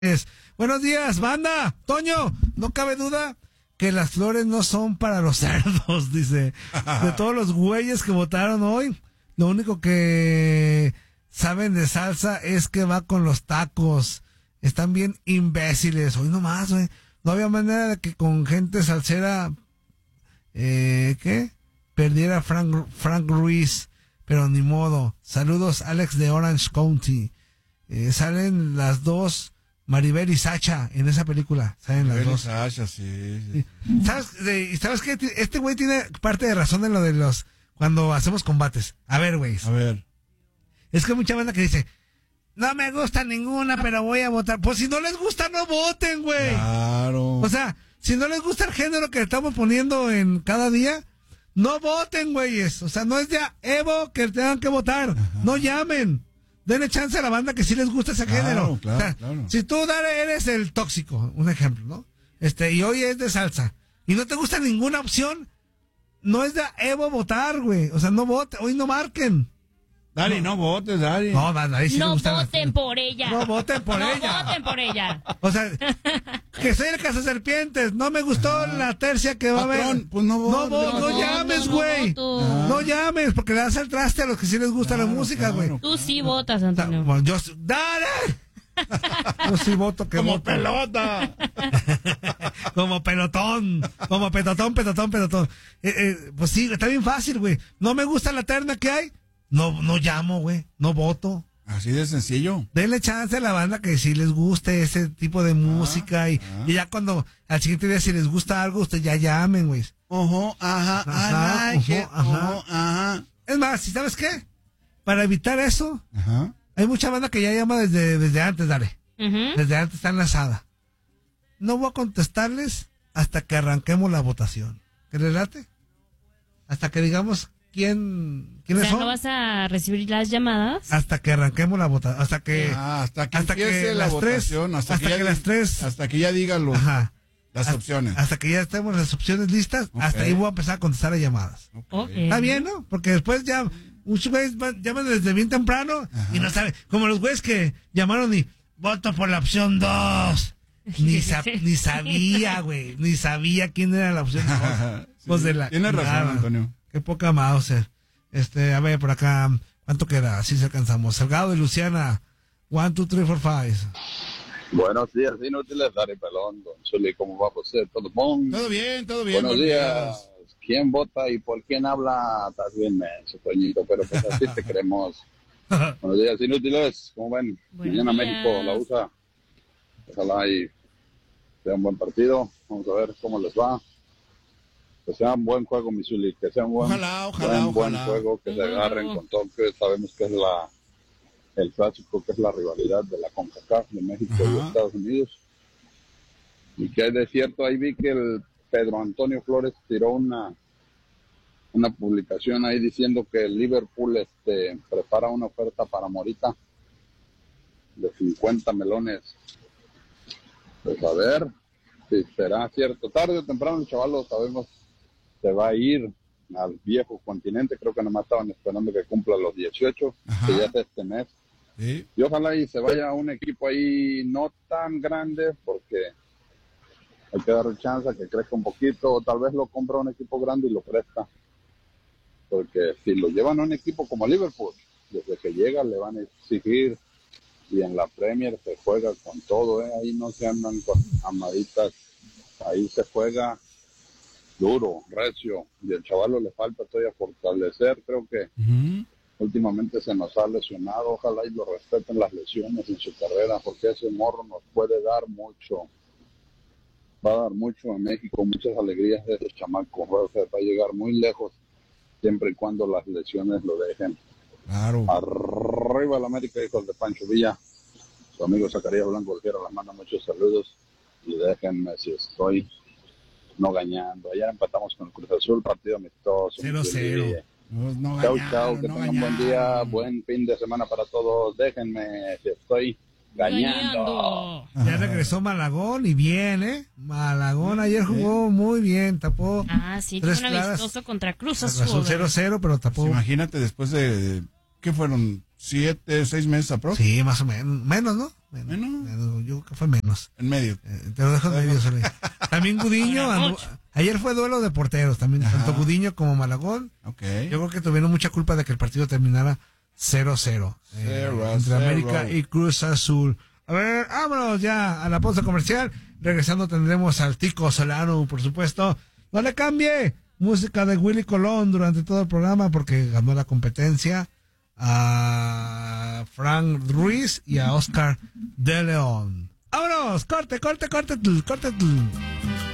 Buenos días, banda. Toño, no cabe duda que las flores no son para los cerdos, dice. De todos los güeyes que votaron hoy, lo único que saben de salsa es que va con los tacos. Están bien imbéciles. Hoy nomás, güey. No había manera de que con gente salsera, perdiera Frank Ruiz, pero ni modo. Saludos, Alex de Orange County. Salen las dos, Maribel y Sacha, en esa película. Salen las dos. Sacha, sí. ¿Sabes qué? Este güey tiene parte de razón en lo de los, cuando hacemos combates. A ver, güey. A ver. Es que hay mucha banda que dice, no me gusta ninguna, pero voy a votar. Pues si no les gusta, no voten, güey. Claro. O sea, si no les gusta el género que estamos poniendo en cada día, no voten, güeyes. O sea, no es de Evo que tengan que votar. Ajá. No llamen. Denle chance a la banda que sí les gusta ese género. Claro, o sea, claro. Si tú, Dare, eres el tóxico, un ejemplo, ¿no? Y hoy es de salsa, y no te gusta ninguna opción, no es de Evo votar, güey. O sea, no voten, hoy no marquen. Dari, no votes, Dari. No, Dari, sí no me voten por ella. No voten por ella. No voten por ella. O sea, que soy el cazaserpientes. No me gustó la tercia que va a haber. Pues no llames, güey. No llames, porque le das el traste a los que sí les gusta la música, güey. Tú sí votas, Antonio. Bueno, ¡dale! Yo sí voto que como voto. Pelota. Como pelotón. Como petotón. Pues sí, está bien fácil, güey. No me gusta la terna que hay. No llamo, güey. No voto. Así de sencillo. Denle chance a la banda que si les guste ese tipo de música y ya cuando al siguiente día si les gusta algo, ustedes ya llamen, güey. Ajá. Es más, ¿y sabes qué? Para evitar eso, ajá, hay mucha banda que ya llama desde antes, Dale. Uh-huh. Desde antes está enlazada. No voy a contestarles hasta que arranquemos la votación. ¿Qué les late? Hasta que digamos ¿quiénes son? ¿No vas a recibir las llamadas? Hasta que arranquemos la votación. hasta que empiece la votación. Hasta que ya digan las opciones. Hasta que ya estemos las opciones listas. Okay. Hasta ahí voy a empezar a contestar a llamadas. Okay. Está bien, ¿no? Porque después ya muchos güeyes llaman desde bien temprano. Ajá. Y no saben. Como los güeyes que llamaron y voto por la opción 2. Ni sabía, güey. Ni sabía quién era la opción 2. Sí, pues tienes razón, Antonio. Qué poca Mauser. A ver, por acá, ¿cuánto queda? Así se alcanzamos. Salgado de Luciana, 1, 2, 3, 4, 5. Buenos días, inútiles, Dari Pelón, don Zuli, ¿cómo va usted? ¿Todo bien? Todo bien. Buenos días. ¿Quién vota y por quién habla? Estás bien, Toñito, pero pues así te queremos. Buenos días, inútiles, ¿cómo ven? Mañana México la usa. Ojalá y sea un buen partido. Vamos a ver cómo les va. Que sea un buen juego, mi Zuli, que sea un buen juego, que se agarren con todo, que sabemos que es el clásico, que es la rivalidad de la CONCACAF de México y Estados Unidos. Y que hay de cierto, ahí vi que el Pedro Antonio Flores tiró una publicación ahí diciendo que el Liverpool prepara una oferta para Morita de 50 melones. Pues a ver si será cierto. Tarde o temprano el chaval, lo sabemos, se va a ir al viejo continente. Creo que nomás estaban esperando que cumpla los 18, que ya es este mes. Sí. Y ojalá y se vaya a un equipo ahí no tan grande, porque hay que darle chance a que crezca un poquito, o tal vez lo compra un equipo grande y lo presta. Porque si lo llevan a un equipo como Liverpool, desde que llega le van a exigir, y en la Premier se juega con todo, ahí no se andan con amaditas, ahí se juega duro, recio, y el chavalo le falta todavía fortalecer. Creo que últimamente se nos ha lesionado. Ojalá y lo respeten las lesiones en su carrera, porque ese morro nos puede dar mucho, va a dar mucho a México, muchas alegrías de ese chamaco. Va a llegar muy lejos siempre y cuando las lesiones lo dejen. Claro. Arriba el América, hijos de Pancho Villa. Su amigo Zacarías Blanco Olguera les manda muchos saludos, y déjenme si estoy no ganando. Ayer empatamos con el Cruz Azul, partido amistoso. 0-0. Chau, que tengan buen día, buen fin de semana para todos. Déjenme si estoy ganando. Ya regresó Malagón y bien, Malagón ayer jugó muy bien, tapó. Sí, fue un amistoso contra Cruz Azul. 0-0, pero tapó. Pues imagínate después de, ¿qué fueron? 7, 6 meses aproximadamente. Sí, más o menos, ¿no? Menos. Yo creo que fue menos. En medio. Te lo dejo en medio, Solé. También Gudiño. Ayer fue duelo de porteros también. Ajá. Tanto Gudiño como Malagón. Okay. Yo creo que tuvieron mucha culpa de que el partido terminara 0-0. Entre América y Cruz Azul. A ver, vámonos ya a la pausa comercial. Regresando tendremos al Tico Solano, por supuesto. No le cambie. Música de Willy Colón durante todo el programa porque ganó la competencia a Frank Ruiz y a Oscar de León. ¡Vámonos! ¡Corte!